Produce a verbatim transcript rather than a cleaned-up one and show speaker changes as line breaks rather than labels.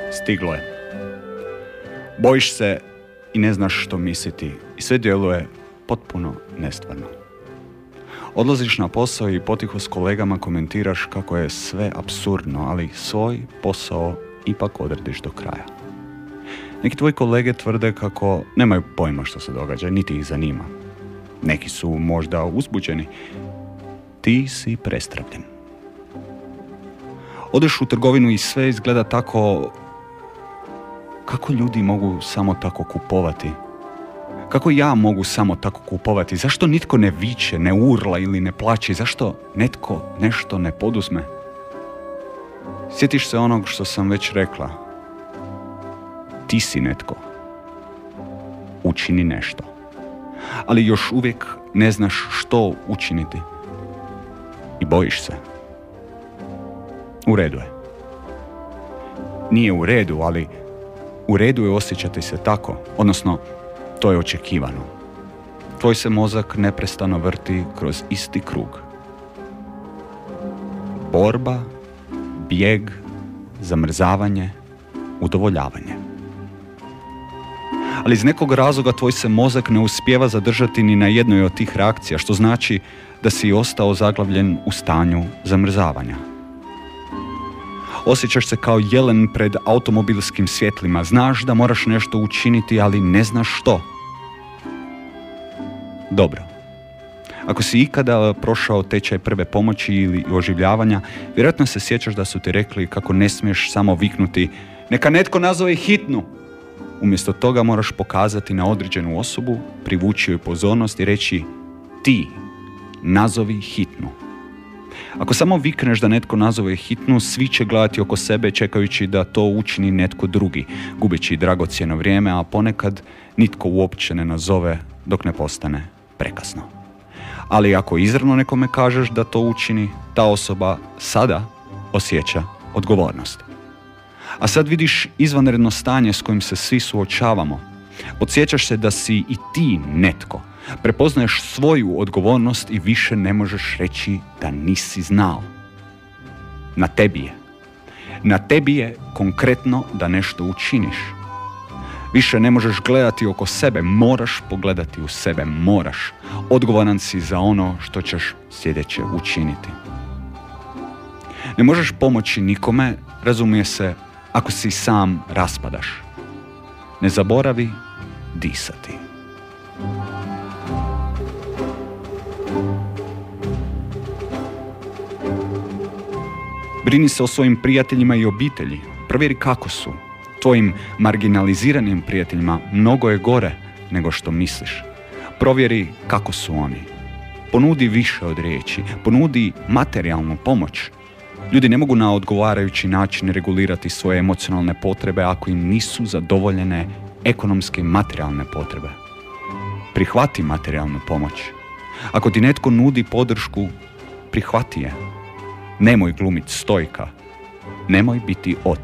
Stiglo je. Bojiš se i ne znaš što misliti i sve djeluje potpuno nestvarno. Odlaziš na posao i potiho s kolegama komentiraš kako je sve apsurdno, ali svoj posao ipak odradiš do kraja. Neki tvoji kolege tvrde kako nemaju pojma što se događa, niti ih zanima. Neki su možda uzbuđeni. Ti si prestravljen. Odeš u trgovinu i sve izgleda tako... Kako ljudi mogu samo tako kupovati? Kako ja mogu samo tako kupovati? Zašto nitko ne viče, ne urla ili ne plaće? Zašto netko nešto ne poduzme? Sjetiš se onog što sam već rekla. Ti si netko. Učini nešto. Ali još uvijek ne znaš što učiniti. I bojiš se. U redu je. Nije u redu, ali u redu je osjećati se tako. Odnosno, to je očekivano. Tvoj se mozak neprestano vrti kroz isti krug. Borba, bijeg, zamrzavanje, udovoljavanje. Ali iz nekog razloga tvoj se mozak ne uspijeva zadržati ni na jednoj od tih reakcija, što znači da si ostao zaglavljen u stanju zamrzavanja. Osjećaš se kao jelen pred automobilskim svjetlima. Znaš da moraš nešto učiniti, ali ne znaš što. Dobro. Ako si ikada prošao tečaj prve pomoći ili oživljavanja, vjerojatno se sjećaš da su ti rekli kako ne smiješ samo viknuti neka netko nazove hitnu. Umjesto toga moraš pokazati na određenu osobu, privući joj pozornost i reći ti nazovi hitnu. Ako samo vikneš da netko nazove hitnu, svi će gledati oko sebe čekajući da to učini netko drugi, gubeći dragocjeno vrijeme, a ponekad nitko uopće ne nazove dok ne postane prekasno. Ali ako izravno nekome kažeš da to učini, ta osoba sada osjeća odgovornost. A sad vidiš izvanredno stanje s kojim se svi suočavamo. Podsjećaš se da si i ti netko. Prepoznaješ svoju odgovornost i više ne možeš reći da nisi znao. Na tebi je. Na tebi je konkretno da nešto učiniš. Više ne možeš gledati oko sebe, moraš pogledati u sebe, moraš. Odgovoran si za ono što ćeš sljedeće učiniti. Ne možeš pomoći nikome, razumije se, ako si sam raspadaš. Ne zaboravi disati. Brini se o svojim prijateljima i obitelji. Provjeri kako su. Tvojim marginaliziranim prijateljima mnogo je gore nego što misliš. Provjeri kako su oni. Ponudi više od riječi. Ponudi materijalnu pomoć. Ljudi ne mogu na odgovarajući način regulirati svoje emocionalne potrebe ako im nisu zadovoljene ekonomske i materijalne potrebe. Prihvati materijalnu pomoć. Ako ti netko nudi podršku, prihvati je. Nemoj glumiti stojka. Nemoj biti ot.